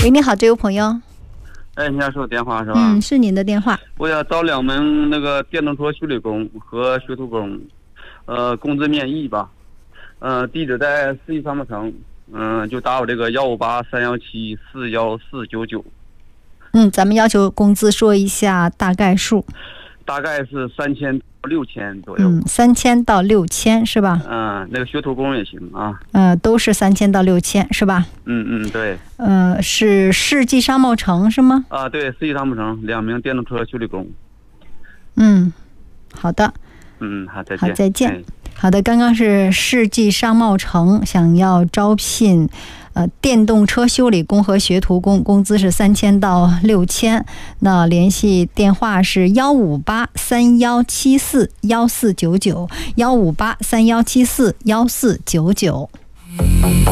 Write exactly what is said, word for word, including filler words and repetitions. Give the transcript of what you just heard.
喂，你好，这位朋友。 哎，你要说电话是吧？ 嗯，是您的电话。 我要找两门那个电动车修理工和学徒工，呃，工资面议吧。呃，地址在四季三木城，嗯、呃，就打我这个幺五八三幺七四幺四九九。 嗯，咱们要求工资说一下大概数。 大概是三千到六千左右。 嗯，三千到六千是吧？ 嗯、呃，那个学徒工也行啊。 呃，都是三千到六千是吧？ 嗯嗯，对。 呃，是世纪商贸城是吗？ 啊，对，四季商贸城两名电动车修理工。 嗯，好的。 嗯，好，再见。 好，再见。 哎、 好的，刚刚是世纪商贸城想要招聘呃电动车修理工和学徒工，工资是三千到六千。那联系电话是幺五八三幺七四幺四九九，幺五八三幺七四幺四九九。